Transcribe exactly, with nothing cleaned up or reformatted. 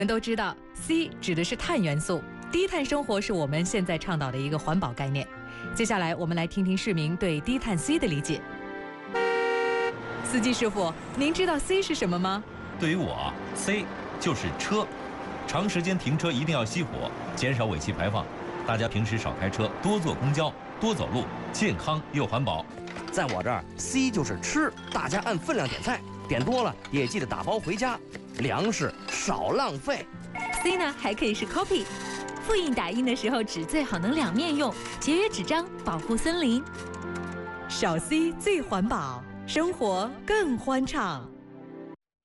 人都知道 C 指的是碳元素，低碳生活是我们现在倡导的一个环保概念。接下来我们来听听市民对低碳 C 的理解。司机师傅，您知道 C 是什么吗？ 对于我 ，C 就是车，长时间停车一定要熄火，减少尾气排放。大家平时少开车，多坐公交，多走路，健康又环保。 在我这儿 ，C 就是吃，大家按分量点菜，点多了也记得打包回家，粮食少浪费。 C 呢还可以是 copy， 复印打印的时候纸最好能两面用，节约纸张，保护森林。 少 C 最环保，生活更欢畅。